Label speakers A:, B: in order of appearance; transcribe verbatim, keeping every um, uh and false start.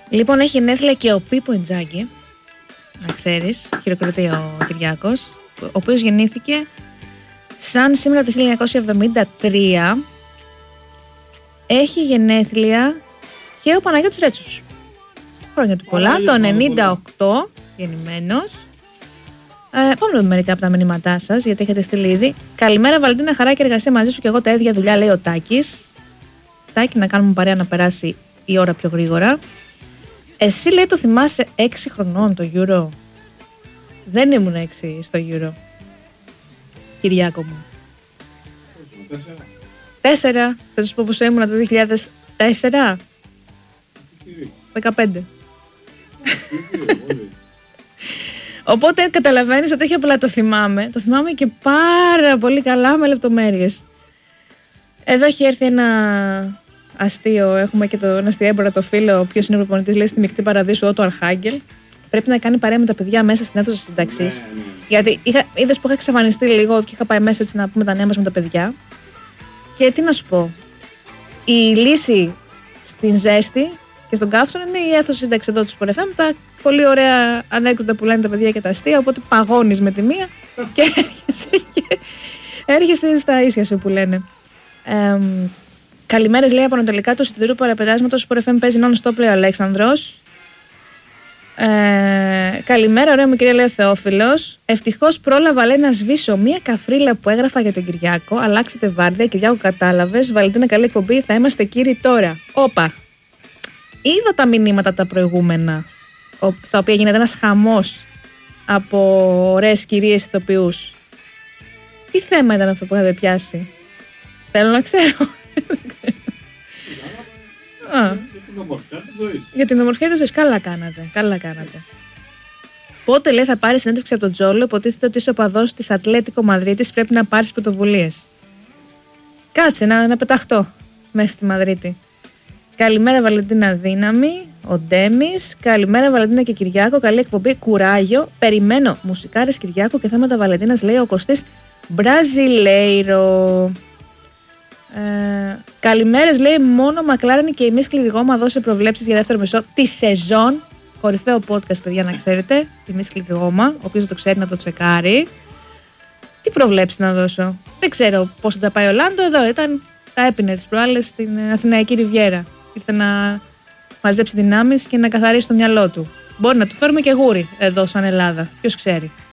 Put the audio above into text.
A: Λοιπόν, έχει γενέθλια και ο Πίπο Ιντζάκη. Να ξέρεις, χειροκροτεί ο Κυριάκος, ο οποίος γεννήθηκε σαν σήμερα το χίλια εννιακόσια εβδομήντα τρία. Έχει γενέθλια και ο Παναγιώτης Ρέτσος. Χρόνια του πολλά, το ενενήντα οκτώ γεννημένος. Ε, πάμε να δούμε μερικά από τα μηνύματά σας, γιατί έχετε στείλει ήδη. Καλημέρα Βαλεντίνα, χαρά και εργασία μαζί σου και εγώ τα ίδια δουλειά, λέει ο Τάκης. Τάκη, να κάνουμε παρέα να περάσει η ώρα πιο γρήγορα. Εσύ, λέει, το θυμάσαι έξι χρονών το Euro? Δεν ήμουν έξι στο Euro, Κυριάκο μου. Τέσσερα. Τέσσερα. Θα σας πω πόσο ήμουν το δύο χιλιάδες τέσσερα. Δεκαπέντε. Οπότε καταλαβαίνεις ότι όχι απλά το θυμάμαι, το θυμάμαι και πάρα πολύ καλά με λεπτομέρειες. Εδώ έχει έρθει ένα αστείο, έχουμε και τον αστιέμπορα το φίλο, ποιος είναι ο προπονητής, λέει στη Μεικτή Παραδείσου, ο Αρχάγγελ. Πρέπει να κάνει παρέα με τα παιδιά μέσα στην αίθουσα σύνταξης. Ναι, ναι. Γιατί είχα, είδες που είχα εξαφανιστεί λίγο και είχα πάει μέσα έτσι να πούμε τα νέα μας με τα παιδιά. Και τι να σου πω, η λύση στην ζέστη και στον καύσωνα είναι η αίθουσα σύνταξη εδώ του Sport εφ εμ, τα πολύ ωραία ανέκδοτα που λένε τα παιδιά και τα αστεία. Οπότε παγώνεις με τη μία και έρχεσαι, και έρχεσαι στα ίσια σου που λένε. Ε, καλημέρες, λέει, από ανατολικά του εισιτηρίου παραπετάσματος Sport εφ εμ παίζει non-stop, λέει ο Αλέξανδρος. Ε, καλημέρα, ωραία μου κυρία, λέει ο Θεόφιλος. Ευτυχώς πρόλαβα, λέει, να σβήσω μία καφρίλα που έγραφα για τον Κυριάκο. Αλλάξετε βάρδια, Κυριάκο, κατάλαβες. Βαλεντίνα, καλή εκπομπή. Θα είμαστε κύριοι τώρα. Όπα. Είδα τα μηνύματα τα προηγούμενα, στα οποία γίνεται ένας χαμός από ωραίες κυρίες ηθοποιούς. Τι θέμα ήταν αυτό που είχατε πιάσει? Θέλω να ξέρω. Α. Για την ομορφιά της ζωής. Καλά κάνατε. Καλά κάνατε. Πότε, λέει, θα πάρει συνέντευξη από τον Τζόλο? Υποτίθεται ότι είσαι οπαδός της Ατλέτικο Μαδρίτης, πρέπει να πάρεις πρωτοβουλίες. Κάτσε να, να πεταχτώ μέχρι τη Μαδρίτη. Καλημέρα Βαλεντίνα, δύναμη. Ο Ντέμις. Καλημέρα Βαλεντίνα και Κυριάκο. Καλή εκπομπή. Κουράγιο. Περιμένω μουσικάρες Κυριάκο και θέματα Βαλεντίνας, λέει ο Κωστής Μπραζιλέιρο. Ε, καλημέρες, λέει, μόνο Μακλάρεν και η Μη Σκληρή Γόμα δώσε προβλέψεις για δεύτερο μισό τη σεζόν. Κορυφαίο podcast, παιδιά, να ξέρετε. Η Μη Σκληρή Γόμα, ο οποίος το ξέρει να το τσεκάρει. Τι προβλέψεις να δώσω? Δεν ξέρω πώς θα τα πάει ο Λάντο. Εδώ ήταν, τα έπινε τις προάλλες στην Αθηναϊκή Ριβιέρα. Ήρθε να μαζέψει δυνάμεις και να καθαρίσει το μυαλό του. Μπορεί να του φέρουμε και γούρι εδώ σαν Ελλάδα. Ποιος ξέρει.